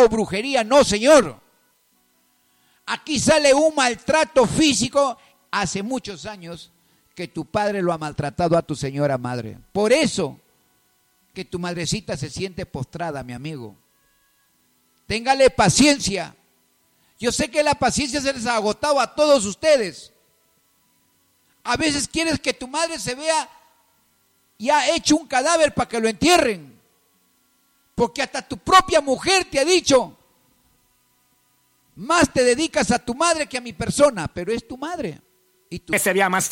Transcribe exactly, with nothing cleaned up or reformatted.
o brujería, no, señor. Aquí sale un maltrato físico. Hace muchos años que tu padre lo ha maltratado a tu señora madre. Por eso que tu madrecita se siente postrada, mi amigo. Téngale paciencia. Yo sé que la paciencia se les ha agotado a todos ustedes. A veces quieres que tu madre se vea ya hecho un cadáver para que lo entierren. Porque hasta tu propia mujer te ha dicho, más te dedicas a tu madre que a mi persona, pero es tu madre. Y tú... Sería más